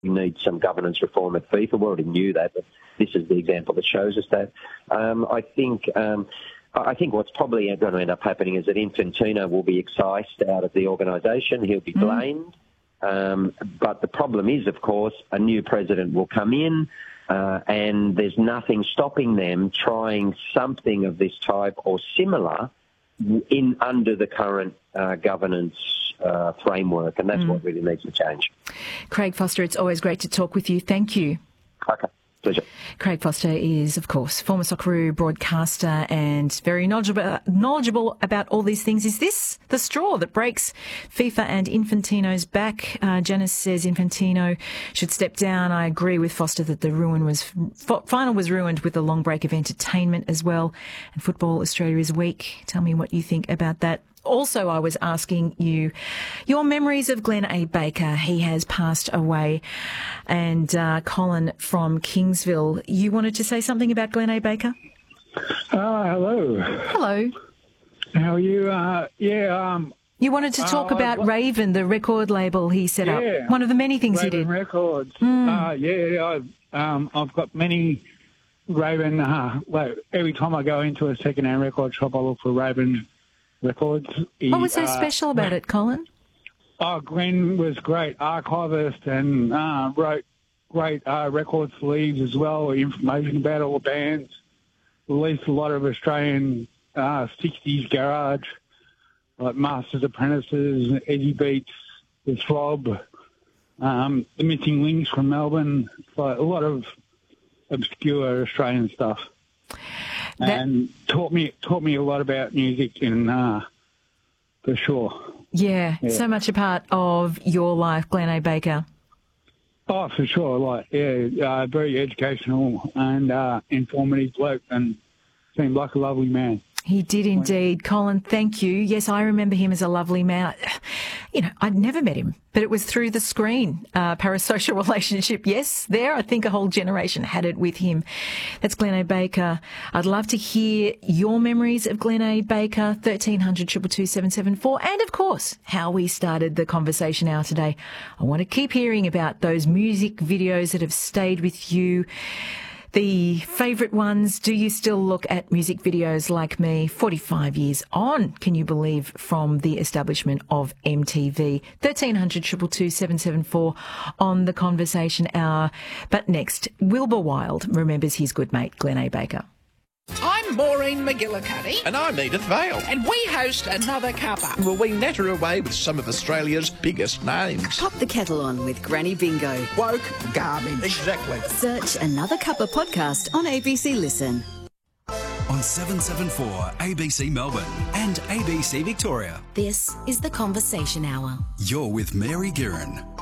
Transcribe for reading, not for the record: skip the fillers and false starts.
need some governance reform at FIFA. We already knew that, but this is the example that shows us that. I think what's probably going to end up happening is that Infantino will be excised out of the organisation. He'll be blamed. But the problem is, of course, a new president will come in, and there's nothing stopping them trying something of this type or similar under the current governance framework, and that's what really needs to change. Craig Foster, it's always great to talk with you. Thank you. Okay. Pleasure. Craig Foster is, of course, former Socceroo broadcaster and very knowledgeable about all these things. Is this the straw that breaks FIFA and Infantino's back? Janice says Infantino should step down. I agree with Foster that the final was ruined with the long break of entertainment as well. And Football Australia is weak. Tell me what you think about that. Also, I was asking you your memories of Glenn A. Baker. He has passed away. And Colin from Kingsville, you wanted to say something about Glenn A. Baker? Hello. Hello. How are you? You wanted to talk about Raven, the record label he set up. One of the many things Raven he did. Records. I've got many Raven. Every time I go into a second-hand record shop, I look for Raven Records. What was so special about it, Colin? Glenn was great archivist and wrote great record sleeves as well, information about all the bands, released a lot of Australian 60s garage, like Masters Apprentices, Eddie Beats, The Throb, The Missing Links from Melbourne, like a lot of obscure Australian stuff. And taught me a lot about music, and for sure. Yeah, so much a part of your life, Glenn A. Baker. Oh, for sure. Very educational and informative bloke, and seemed like a lovely man. He did indeed. Colin, thank you. Yes, I remember him as a lovely man. I'd never met him, but it was through the screen. Parasocial relationship, yes, there. I think a whole generation had it with him. That's Glenn A. Baker. I'd love to hear your memories of Glenn A. Baker, 1300 222 774, and, of course, how we started the conversation hour today. I want to keep hearing about those music videos that have stayed with you. The favourite ones, do you still look at music videos like me 45 years on, can you believe, from the establishment of MTV? 1300 222 774 on the conversation hour. But next, Wilbur Wilde remembers his good mate, Glenn A. Baker. I'm Maureen McGillicuddy. And I'm Edith Vale. And we host Another Cuppa. Well, we natter away with some of Australia's biggest names. Pop the kettle on with Granny Bingo. Woke garbage. Exactly. Search Another Cuppa podcast on ABC Listen. On 774 ABC Melbourne and ABC Victoria. This is The Conversation Hour. You're with Mary Guerin.